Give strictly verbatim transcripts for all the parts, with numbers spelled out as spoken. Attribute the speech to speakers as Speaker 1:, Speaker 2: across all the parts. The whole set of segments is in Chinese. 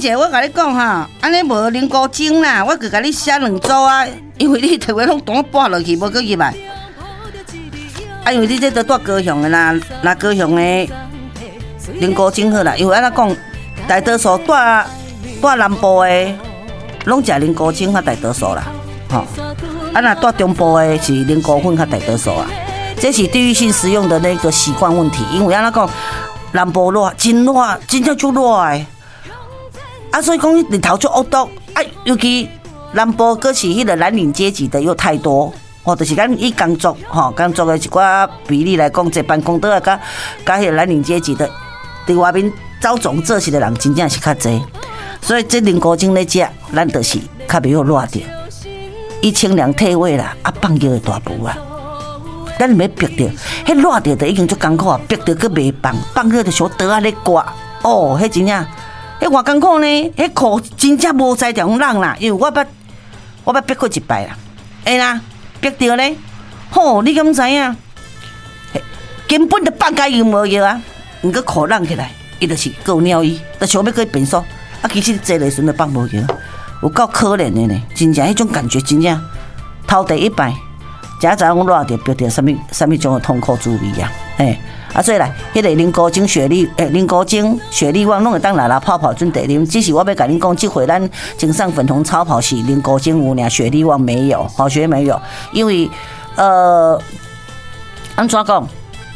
Speaker 1: 姐，我甲你讲哈，安尼无零古精啦，我佮甲你写两组啊，因为你摕话拢当拨落去，无搁入来。啊，因为你这都住高雄的啦，那高雄的零古精好啦，因为安怎讲，大多数住住南部的，拢食零古精较大多数啦，吼、哦。啊，那住中部的是零古粉较大多数啊，这是地域性食用的那个习惯问题，因为安怎讲，南部热，真热，真正就热的。啊，所以讲日头就恶毒啊，尤其南部搁是迄个蓝领阶级的又太多，哦，就是咱以工作吼，工作的一寡比例来讲，坐办公桌啊，甲甲迄个蓝领阶级的伫外面走总做事的人，真正是较济。所以这零古精咧食，咱就是较袂好热着，伊清凉退位啦，啊放尿的大补啊，咱袂逼着，迄热着就已经足艰苦啊，逼着佫袂放，放尿就小倒啊咧刮，哦，迄真正。迄偌艰苦呢？迄苦真正无在条人啦，因为我捌我捌逼过一摆啦，会啦，逼着咧，吼，你敢知影？根本就放假又无药啊，毋过苦冷起来，伊就是够鸟伊，就想要去变数，啊，其实坐咧时阵就放无药，有够可怜的呢，真正迄种感觉真正头第一摆，食早拢热着，逼着什么什么种的痛苦滋味啊，嘿。啊，所以来，迄个零古精雪莉，诶，零古精雪莉旺拢会当来来泡泡准地啉。只是我要甲恁讲，这回咱经上粉红超跑是零古精有俩，雪莉旺没有，好雪没有，因为呃，安怎讲？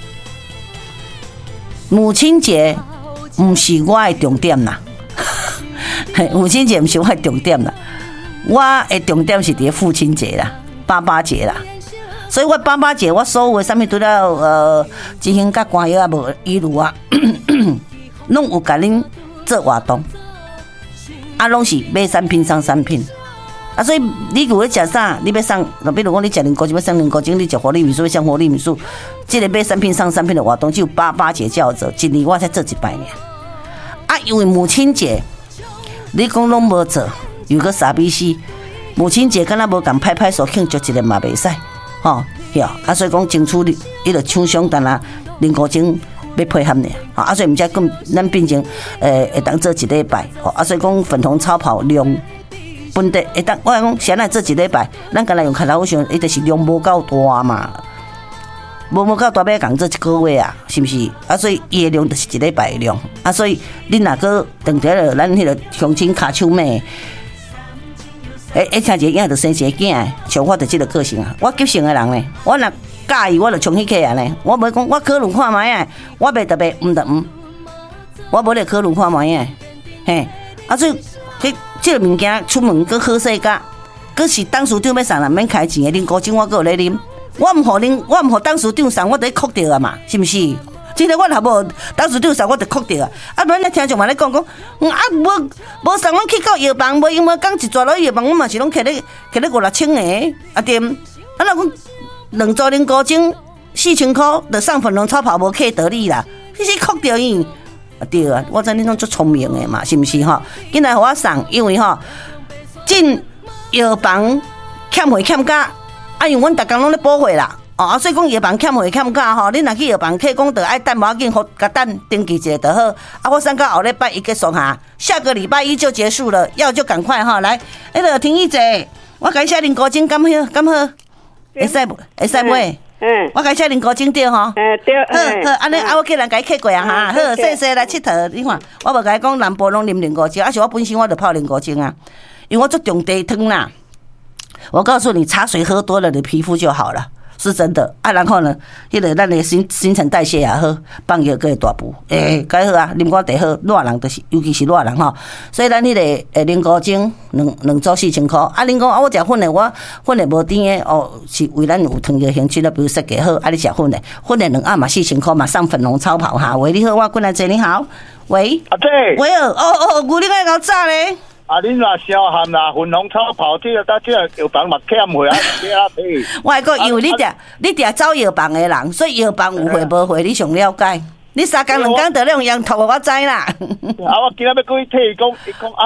Speaker 1: 母亲节唔是我的重点啦，母亲节唔是我的重点啦，我的重点是伫父亲节啦，爸爸节啦。所以我爸爸节我所有的啥物除了呃，之前甲歌谣啊无一路啊，拢有甲恁做活动，啊，拢是买产品送产品，啊，所以你如果食啥，你要送，比如讲你食零古精，要送零古精，你食活力米素，要送活力米素，这个买产品送产品的活动，只有爸爸节才有做，一年我才做一摆尔。啊，因为母亲节，你讲拢无做，有个傻逼死，母亲节敢若无共拍拍手庆祝一个嘛袂使。吼，对啊，所以讲争取你，伊就厂商但啊，零古精要配合你，啊，所以毋才讲咱变成诶会当做一礼拜，啊，所以讲粉红超跑量本地会当，我讲先来做一礼拜，咱干来用卡拉好想，伊就是量无够大嘛，无无够大要共做一个月啊，是毋是？啊，所以伊的量就是一礼拜的量，啊，所以恁若个等下了，咱迄个乡亲卡手妹。诶，一听一个囝就生一个囝，像我就这个个性啊。我急性的人呢，我若介意，我就冲去客啊呢。我袂讲，我考虑看卖啊，我袂特别毋得毋，我无咧考虑看卖啊。嘿，啊所以，迄这个物件出门搁好势价，搁是董事长要送人免开钱的，零古精我搁有咧啉。我毋互恁，我毋互董事长送，我得哭掉啊嘛，是毋是？今日我若无董事长送，我就哭掉啊！啊，咱咧听众嘛咧讲讲，啊无无送阮去到药房，无因为讲一抓落药房，我嘛是拢摕咧摕咧五六千个，啊对，啊若讲两组零古精四千箍，就送粉红超跑无客得利啦，你是哭掉伊，啊对啊，我知恁拢足聪明的嘛，是毋是吼？今来互我送，因为吼进药房欠货欠价，啊因为阮逐工拢咧补货啦。哦，所以讲药房欠货欠价吼，你若去药房客讲得爱等无要紧，好甲等登记一下就好。啊，我送到后礼拜一结束哈，下个礼拜一就结束了，要就赶快哈来。那个听一者，我改写零古精，敢好敢好，会使会使买。嗯，我改写零古精对吼。嗯对。好好，安尼啊，我叫人改客过啊哈。好，谢谢来佚佗。你看，我无甲你讲南部拢啉零古精，而且我本身我就泡零古精啊，因为我做重地汤啦。我告诉你，茶水喝多了，你皮肤就好了。是真的啊，然后呢，迄个咱的新新陈代谢也好，放药个会大补，诶，介好啊，啉我茶好，热人就是，尤其是热人吼。所以咱迄个诶零古精两两组四千箍，啊，恁讲啊，我食粉的，我粉的无甜的哦，是为咱有糖的兴趣了，比如设计好，啊，你食粉的，粉的两暗嘛四千箍嘛，上粉红超跑哈。喂，你好，我过来坐，你好，喂，
Speaker 2: 阿姐，
Speaker 1: 喂哦哦哦，牛奶个搞炸咧。
Speaker 2: 啊！恁若消寒啦，粉红超跑，这个搭这个药房嘛欠货啊，这啊对。
Speaker 1: 我系讲，因为你定你定走药房的人，所以药房有货无货，你上了解。你三工两工得两样头，我知啦。
Speaker 2: 啊！我今仔要过去替伊讲，伊讲啊，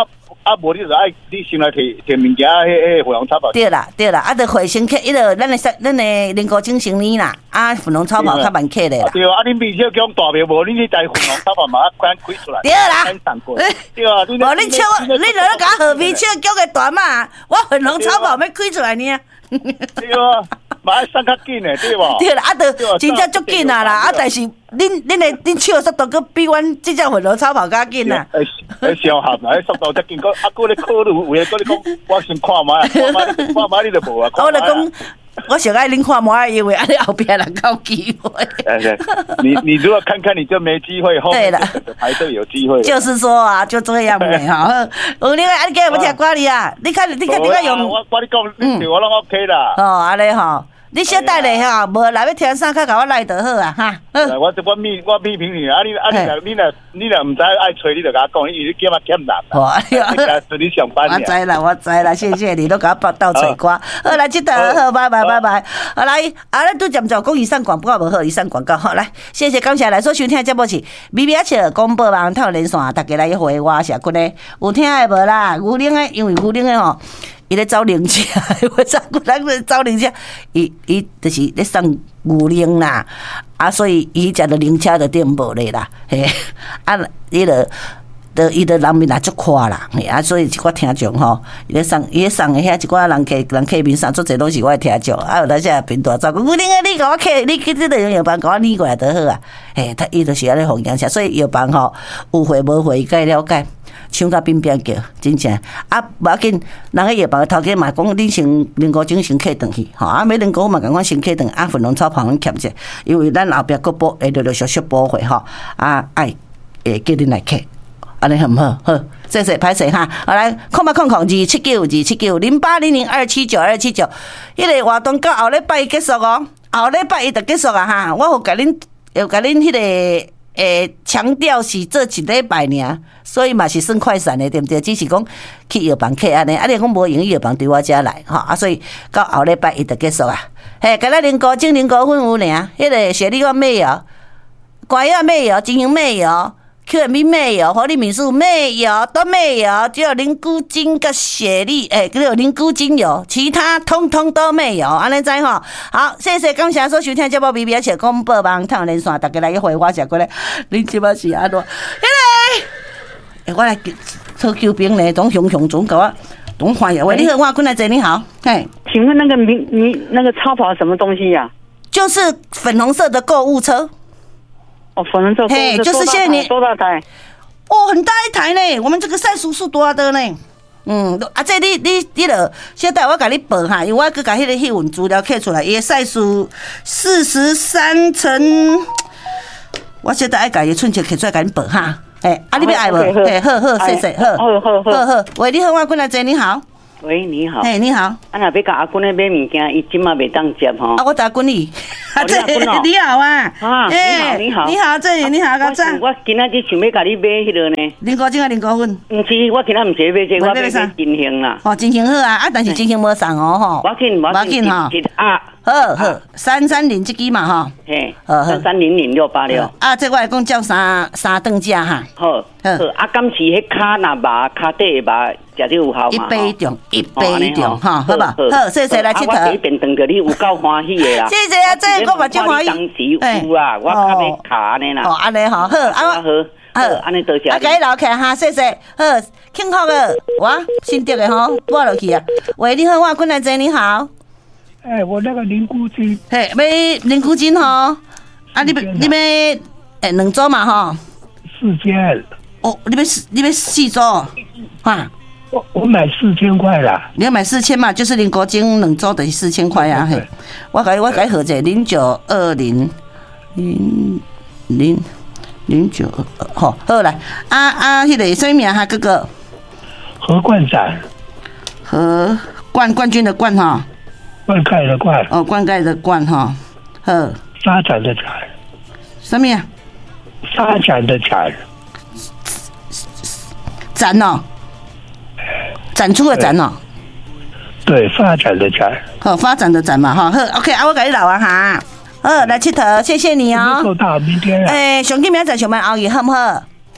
Speaker 2: 啊，无你就爱你先来摕摕物件，迄迄粉红超跑。
Speaker 1: 对啦对啦，啊，着回先客，伊着咱的咱的零股精神呢啦，啊，粉红超跑较慢客的啦。
Speaker 2: 对啊，啊，恁米小讲大庙无，恁去台粉红超跑嘛，啊，快开出来。
Speaker 1: 对啦，
Speaker 2: 对啊，
Speaker 1: 无恁笑，恁落咧甲河米笑叫个大嘛，我粉红超跑要开出来呢。
Speaker 2: 对啊，嘛爱送较紧的，对无？
Speaker 1: 对啦，啊，着真正足紧啊啦，啊，但是恁恁的恁笑的速度佫比阮即只粉红超跑较紧啊。
Speaker 2: 诶，相合啦，迄速度则紧，佫啊，佫咧考虑，有诶，佫咧讲，我先看卖，看卖，看卖你就无啊。
Speaker 1: 我就讲，我想爱恁看卖，因为安尼后壁人较有机会。
Speaker 2: 你你如果看看你就没机会，后面排队有机会。
Speaker 1: 就是说啊，就这样的哈。有另外，啊，你今日有听歌哩啊？你看，你看你看用。
Speaker 2: 我我你讲，嗯，我拢 OK 啦。
Speaker 1: 哦，安尼吼。你小等咧吼，无来要听啥，较甲我来就好啊哈。
Speaker 2: 我我秘我批评你，啊你啊你若你若你若唔知爱吹，你就甲我讲，因为你今嘛欠人。哦，你你上班。
Speaker 1: 我知啦，我知啦，谢谢你都甲我报倒吹歌。好，来，这头好，拜拜拜拜。好来，啊，咱拄渐渐讲以上广告无好，以上广告好来，谢谢感谢来所收听的节目是咪咪笑广播网透连线，大家来回我社群咧，有听的无啦？牛奶的，因为牛奶的吼。伊咧走零车，我走过来个走零车，伊伊就是咧送牛奶啦，啊，所以伊食着零车就点无咧啦，嘿，啊，伊着，着伊着人面也足宽啦，嘿，啊，所以一寡听众吼，伊咧送伊咧送的遐一寡人客人客面送足侪拢是我的听众，啊，有当时也平大走讲，牛奶啊，你甲我客，你去即个药房甲我拟过来就好啊，嘿，他伊就是安尼弘扬下，所以药房吼有会无会，伊该了解。抢甲边边叫，真正啊，无要紧，人个药房头家嘛讲，恁先零五钟先客转去，吼啊，每零五嘛共款先客转，啊，粉红草旁阮欠者，因为咱后壁佫补会陆陆续续补回吼，啊，爱会叫恁来客，安尼好毋好？好，谢谢歹势哈，好来，空八空空二七九二七九零八零零二七九二七九，迄个活动到后礼拜结束哦，后礼拜伊就结束啊哈，我有甲恁，有甲恁迄个。诶，强调是这一礼拜尔，所以嘛是算快闪的，对不对？只是讲去药房客安尼，啊，你讲无用药房对我遮来，吼啊，所以到后礼拜伊就结束啊。嘿，今仔零高精灵高分有尔，迄个雪莉罐妹油、关药妹油、金银妹油、Q M B 妹油、活力米素妹油、都妹油，只有灵菇精跟雪莉，诶，只有灵菇精油，其他通通都妹油，安尼知吼。好，谢谢感谢所收听节目 B B 而且广播网透连线，大家来回我写过来，恁即摆是安怎？迄个，诶，我来抽救兵咧，总熊熊总甲我总欢迎。喂，你好，我坤来姐，你好，嘿，
Speaker 3: 请问那个名名那个超跑什么东西呀、啊？
Speaker 1: 就是粉红色的购物车。
Speaker 3: 哦，粉红色，
Speaker 1: 嘿，就是现在你
Speaker 3: 多大台？
Speaker 1: 哦，很大一台呢。我们这个赛叔是多的呢。嗯，啊，这你你你了，现在我给你报哈，因为我去把迄个迄份资料刻出来，伊赛叔四十三乘，我现在爱把伊寸尺刻出来给你报哈。哎，啊，你要爱无？哎，好好，谢谢，好，
Speaker 3: 好好好
Speaker 1: 好。喂，你好，我过来坐，你好。
Speaker 3: 喂，你好。
Speaker 1: 哎，你好。
Speaker 3: 啊，若要甲阿君咧买物件，伊即马袂当接吼。
Speaker 1: 啊，我打滚你。
Speaker 3: 啊，这
Speaker 1: 你好啊。
Speaker 3: 啊，你好，你好。
Speaker 1: 你好，这里你好，高赞。
Speaker 3: 我今仔日想要甲你买迄个呢。
Speaker 1: 零高精啊，零高粉。
Speaker 3: 毋是，我今仔毋是买这，我要买金星啦。
Speaker 1: 哦，金星好啊，啊，但是金星无送哦，吼。
Speaker 3: 我紧，我
Speaker 1: 紧吼。
Speaker 3: 啊，
Speaker 1: 好好，三三零这支嘛，吼。
Speaker 3: 嘿，三三零零六八六。
Speaker 1: 啊，这我来讲叫三三顿价哈。
Speaker 3: 好，好，啊，敢是迄骹若麻骹底麻。食得有效嘛？
Speaker 1: 一杯中，一杯中，哈，好吧？好，谢谢来佚佗。
Speaker 3: 我第一遍当着你有够欢喜的啦。
Speaker 1: 谢谢啊，这我嘛真欢喜。
Speaker 3: 当时有啊，我较要卡安尼啦。
Speaker 1: 哦，安尼吼，好，啊
Speaker 3: 好，好，安尼多谢。
Speaker 1: 啊，给留起哈，谢谢。好，庆贺个，我新得的吼，拨落去啊。喂，你好，我坤来姐，你好。
Speaker 4: 哎，我那个灵菇精。
Speaker 1: 嘿，买灵菇精吼，啊，你你买诶两组嘛吼？
Speaker 4: 四件。
Speaker 1: 哦，你要你要四组，哈？
Speaker 4: 我我买四千块啦，
Speaker 1: 你要买四千嘛，就是零国金两周等于四千块啊！嘿，我改我改合者零九二零零零零九二，好，好来啊啊，迄个什么名哈？哥哥，
Speaker 4: 何冠展，
Speaker 1: 何冠冠军的冠哈，
Speaker 4: 灌溉的灌，
Speaker 1: 哦，灌溉的灌哈，呵，
Speaker 4: 发展的展，
Speaker 1: 什么呀？
Speaker 4: 发展的展，
Speaker 1: 展哦。展出的展哦，
Speaker 4: 对，发展的展，
Speaker 1: 好，发展的展嘛，哈，好 ，OK， 啊，我给你留啊哈，好，来佚佗，谢谢你哦。
Speaker 4: 够大，明天啊。
Speaker 1: 诶，上紧明仔上班后日好不好？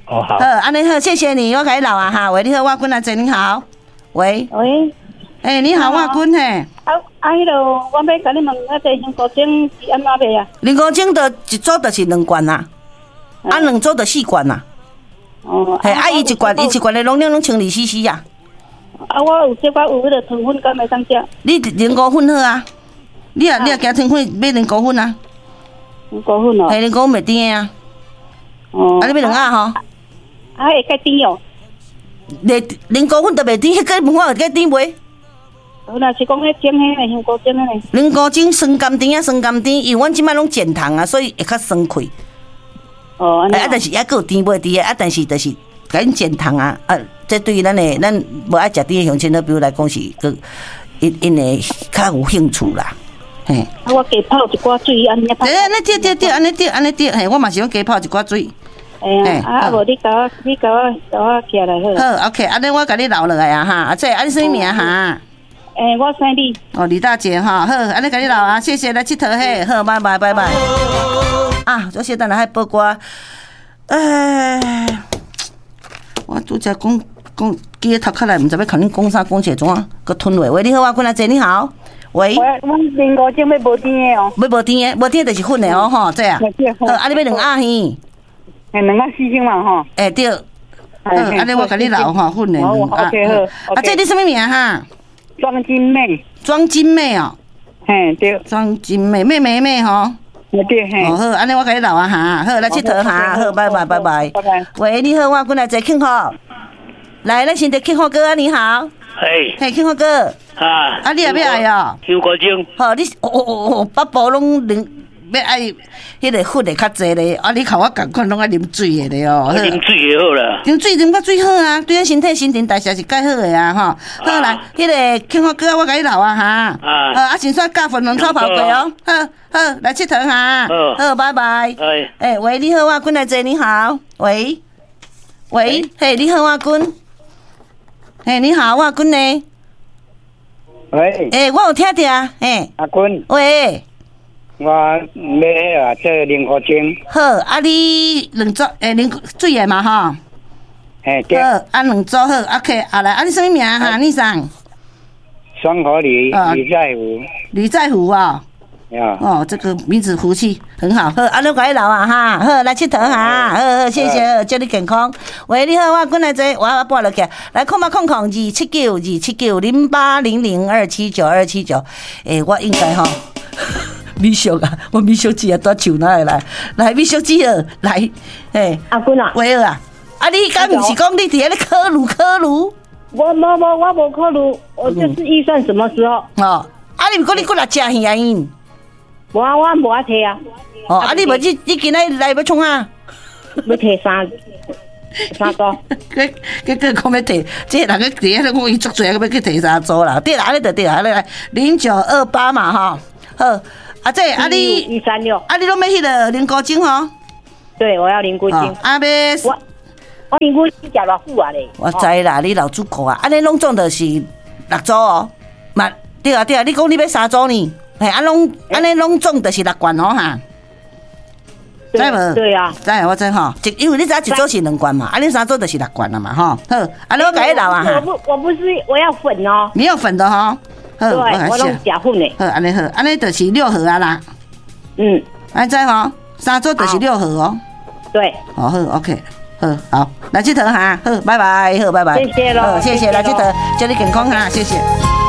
Speaker 4: 哦好。
Speaker 1: 好，安尼好，谢谢你，我甲你留啊哈。喂，你好，我君阿姐，你好。喂。
Speaker 5: 喂。
Speaker 1: 诶、欸，你好，我君嘿。
Speaker 5: 啊啊，迄落我要甲你问，啊，这香菇精是安怎卖啊？
Speaker 1: 香菇精就一组就是两罐啦，啊，两组就四罐啦。哦。嘿，啊，伊一罐，伊一罐的容量拢千二 C C 呀。
Speaker 5: 啊，我有这块有迄个糖粉，敢会当食？
Speaker 1: 你人菇粉好啊，你啊，你啊，加糖粉买人菇粉啊。
Speaker 5: 人菇粉哦。
Speaker 1: 嘿，人菇粉袂甜啊。哦。啊，你要两盒吼？
Speaker 5: 啊，会较甜哦。
Speaker 1: 人人菇粉都袂甜，迄个文化会较甜袂？
Speaker 5: 我若是讲迄种迄个香菇精诶。
Speaker 1: 人菇精酸甘甜啊，酸甘甜，因为阮即摆拢减糖啊，所以会较酸气。哦。啊，但是还佫有甜袂甜啊，但是就是甲因减糖啊，啊，这对于咱诶咱无爱食甜诶乡亲的，比如来讲是佫因因会较有兴趣啦。嘿。
Speaker 5: 啊，我加泡一寡水，安尼泡。
Speaker 1: 对，安尼对对对，安尼对安尼对，嘿，我嘛是讲加泡一寡水。
Speaker 5: 哎呀，啊，无你甲我，你甲我，甲我起来好。
Speaker 1: 好 ，OK， 安尼我甲你留落来啊哈，啊，这安尼什么名哈？
Speaker 5: 诶，我姓李。哦，
Speaker 1: 李大姐哈，好，安尼甲你留啊，谢谢来佚佗嘿，好，拜拜拜拜。啊，这些等下还报歌，哎，我拄则讲讲，记头壳内，毋知要甲恁讲啥，讲些怎啊？佮吞落。喂，你好，我君阿姐，你好。喂。
Speaker 5: 我我人菇精要无甜的哦。
Speaker 1: 要无甜的，无甜就是粉的哦，吼，这啊。好，啊，你要两盒嘿。
Speaker 5: 诶，两盒四千嘛吼。
Speaker 1: 诶，对。好，安尼我甲你留吼，粉的两盒。
Speaker 5: OK 好。
Speaker 1: 啊，这你什么名哈？
Speaker 5: 庄金妹。
Speaker 1: 庄金妹哦。嘿，对。庄金妹，妹妹妹吼。对嘿。哦好，安尼我甲你留啊哈，好来佚佗哈，好，拜拜拜拜。拜拜。喂，你好，我君来坐庆贺。来，咱先得庆贺哥啊，你好。嘿。嘿，庆贺哥。啊。啊，你也要爱哦。香菇精。好，你哦哦哦，八宝拢啉。要爱迄个粉的较济咧，啊！你看我共款拢爱啉水的咧哦。啉水就好啦。啉水啉较水好啊，对咱身体新陈代谢是介好的啊，吼。好来，迄个庆贺哥，我甲你留啊哈。啊。啊，先煞加粉红炒泡粿哦。好，好，来佚佗哈。好。好，拜拜。哎。诶，喂，你好，我君来坐，你好。喂。喂，嘿，你好，我君。嘿，你好，我君呢？喂。诶，我有听着啊，嘿。阿君。喂。我买迄啊，这人菇精。好，啊你两组诶，人水的嘛吼。嘿，对。好，啊两组好 ，OK， 啊来，啊你什么名哈？你上。双河里李在福。李在福啊。哦，这个名字福气很好。好，啊你快留啊哈，好来佚佗哈，好好谢谢，祝你健康。喂，你好，我君来坐，我要拨落去，来空嘛空空二七九二七九零八零零二七九二七九。诶，我应该吼。美淑啊，我美淑姐啊，多手哪会来？来，美淑姐儿来，嘿，阿君啊，喂啊，啊你敢不是讲你伫咧考虑考虑？我无无我无考虑，我就是预算什么时候？哦，啊你毋过你过来吃鱼啊因？无啊，我无啊摕啊。哦，啊你无你你今仔来要创啊？要摕三三组。佮佮佮讲要摕，这人个伫咧讲伊足侪，要去摕三组啦。对啦，安尼就对啦，安尼来零九二八嘛吼，好。啊，这啊你一三六，啊你拢要迄个人菇精吼？对，我要人菇精。啊，要我我人菇精食偌久啊咧？我知啦，你老主顾啊，安尼拢总就是六组哦。嘛，对啊对啊，你讲你要三组呢？嘿，啊拢安尼拢总就是六罐哦哈。知无？对啊，知我知吼。一因为你知一组是两罐嘛，啊你三组就是六罐了嘛吼。好，啊你我甲你留啊哈。我不我不是我要粉哦。你要粉的吼。好，我我拢食粉的。好，安尼好，安尼就是六盒啊啦。嗯，安知吼，三组就是六盒哦。对。哦好 ，OK， 好，好，来佚佗哈，好，拜拜，好，拜拜。谢谢咯，谢谢，来佚佗，祝你健康哈，谢谢。